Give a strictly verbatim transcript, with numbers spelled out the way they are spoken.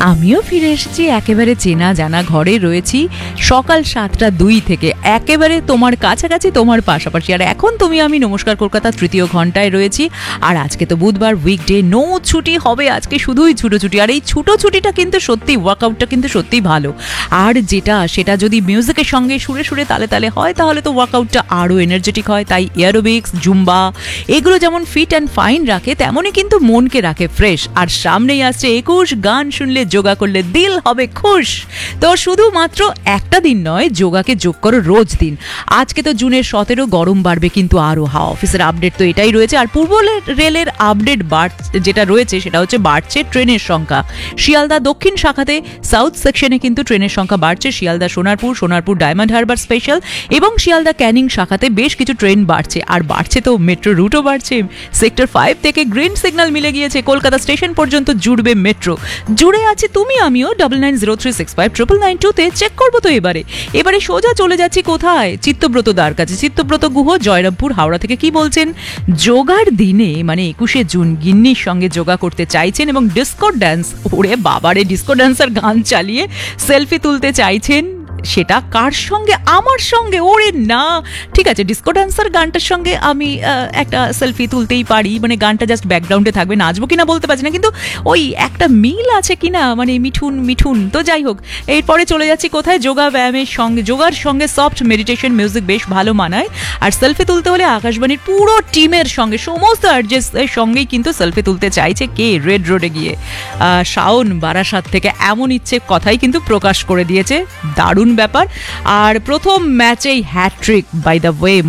আমিও ফিরে এসেছি একেবারে চেনা জানা ঘরে রয়েছি সকাল সাতটা দুই থেকে একেবারে তোমার কাছাকাছি তোমার পাশাপাশি। আর এখন তুমি আমি নমস্কার কলকাতা তৃতীয় ঘন্টায় রয়েছি। আর আজকে তো বুধবার, উইকডে, নো ছুটি হবে আজকে, শুধুই ছুটো ছুটি। আর এই ছুটো ছুটিটা কিন্তু সত্যি, ওয়ার্কআউটটা কিন্তু সত্যিই ভালো। আর যেটা সেটা যদি মিউজিকের সঙ্গে সুরে সুরে তালে তালে হয় তাহলে তো ওয়ার্কআউটটা আরও এনার্জেটিক হয়। তাই এয়ারোবিক্স, জুম্বা এগুলো যেমন ফিট অ্যান্ড ফাইন রাখে তেমনই কিন্তু মনকে রাখে ফ্রেশ। আর সামনেই আসছে একুশ, গান শুনলে যোগা করলে দিল হবে খুশ। তো শুধুমাত্র একটা দিন নয়, যোগাকে যোগ করো রোজ দিন। আজকে তো জুনের সতেরো, গরম বাড়বে কিন্তু আরও। হাওয়া অফিসের আপডেট তো এটাই রয়েছে। আর পূর্ব রেলের আপডেট বাড় যেটা রয়েছে সেটা হচ্ছে বাড়ছে ট্রেনের সংখ্যা। শিয়ালদা দক্ষিণ শাখাতে সাউথ সেকশনে কিন্তু ট্রেনের সংখ্যা বাড়ছে। শিয়ালদা সোনারপুর, সোনারপুর ডায়মন্ড হারবার স্পেশাল এবং শিয়ালদা ক্যানিং শাখাতে বেশ কিছু ট্রেন বাড়ছে। আর বাড়ছে তো মেট্রো রুটও বাড়ছে। সেক্টর ফাইভ থেকে গ্রিন সিগন্যাল মিলে গিয়েছে, কলকাতা স্টেশন পর্যন্ত জুড়বে মেট্রো। জুড়ে আছে তুমি আমিও। Double nine zero three six five triple nine টুতে চেক করবো তো এবারে। এবারে সোজা চলে যাচ্ছি কোথায়? চিত্তব্রত দার কাছে। চিত্তব্রত গুহ, জয়রামপুর, হাওড়া থেকে কি বলছেন? যোগার দিনে মানে একুশে জুন গিন্নির সঙ্গে যোগা করতে চাইছেন এবং ডিস্কো ড্যান্স, ওরে বাবারে, ডিস্কো ড্যান্সার গান চালিয়ে সেলফি তুলতে চাইছেন। সেটা কার সঙ্গে? আমার সঙ্গে। ওরে না, ঠিক আছে, ডিস্কো ড্যান্সার গানটার সঙ্গে আমি একটা সেলফি তুলতেই পারি, মানে গানটা জাস্ট ব্যাকগ্রাউন্ডে থাকবে, নাচবো কিনা বলতে পারছি না, কিন্তু ওই একটা মিল আছে কিনা, মানে মিঠুন মিঠুন। তো যাই হোক, এরপরে চলে যাচ্ছি কোথায়? যোগা ব্যায়ামের সঙ্গে, যোগার সঙ্গে সফট মেডিটেশন মিউজিক বেশ ভালো মানায়। আর সেলফি তুলতে হলে আকাশবাণীর পুরো টিমের সঙ্গে, সমস্ত আর্টিস্টের সঙ্গেই কিন্তু সেলফি তুলতে চাইছে কে? রেড রোডে গিয়ে শাওন বারাসাত থেকে এমন ইচ্ছে কথাই কিন্তু প্রকাশ করে দিয়েছে। দারুণ ব্যাপার। আর প্রথম ম্যাচেই হ্যাট্রিক, বাই দ্য ওয়ে